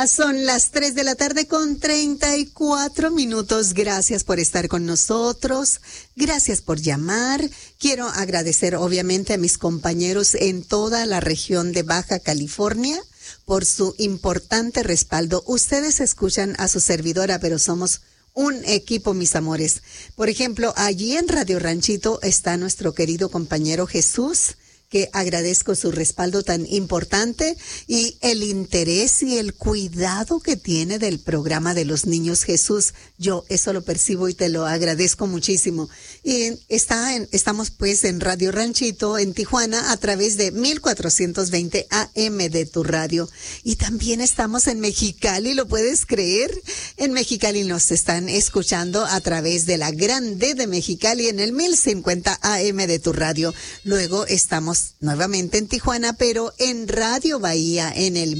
Ya son las 3 de la tarde con 34 minutos. Gracias por estar con nosotros. Gracias por llamar. Quiero agradecer obviamente a mis compañeros en toda la región de Baja California por su importante respaldo. Ustedes escuchan a su servidora, pero somos un equipo, mis amores. Por ejemplo, allí en Radio Ranchito está nuestro querido compañero Jesús, que agradezco su respaldo tan importante y el interés y el cuidado que tiene del programa de los niños. Jesús, yo eso lo percibo y te lo agradezco muchísimo. Y estamos pues en Radio Ranchito en Tijuana a través de 1420 AM de tu radio. Y también estamos en Mexicali, ¿lo puedes creer? En Mexicali nos están escuchando a través de la Grande de Mexicali en el 1050 AM de tu radio. Luego estamos nuevamente en Tijuana, pero en Radio Bahía en el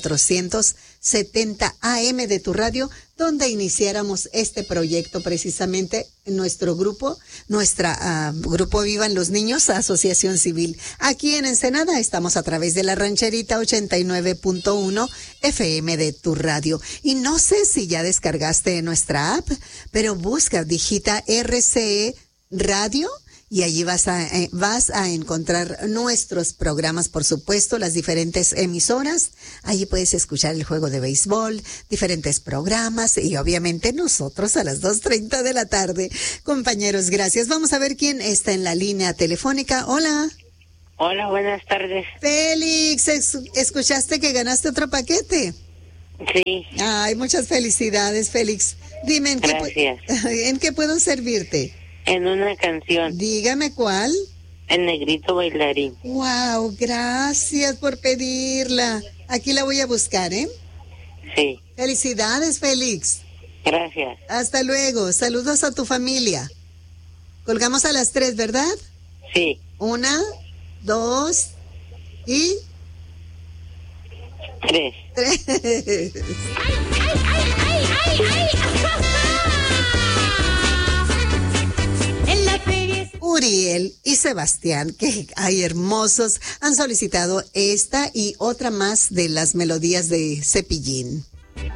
1470 AM de tu radio, donde iniciáramos este proyecto precisamente en nuestro grupo, Grupo Vivan los Niños, Asociación Civil. Aquí en Ensenada estamos a través de la Rancherita 89.1 FM de tu radio. Y no sé si ya descargaste nuestra app, pero busca, digita RCE Radio, y allí vas a encontrar nuestros programas, por supuesto, las diferentes emisoras. Allí puedes escuchar el juego de béisbol, diferentes programas y obviamente nosotros a las 2:30 de la tarde. Compañeros, gracias. Vamos a ver quién está en la línea telefónica. Hola. Hola, buenas tardes. Félix, ¿escuchaste que ganaste otro paquete? Sí. Ay, muchas felicidades, Félix. Dime, ¿en qué puedo servirte? En una canción. Dígame cuál. El Negrito Bailarín. Wow, gracias por pedirla. Aquí la voy a buscar, ¿eh? Sí. Felicidades, Félix. Gracias. Hasta luego. Saludos a tu familia. Colgamos a las 3, ¿verdad? Sí. 1, 2 y 3. Uriel y Sebastián, que hay hermosos, han solicitado esta y otra más de las melodías de Cepillín.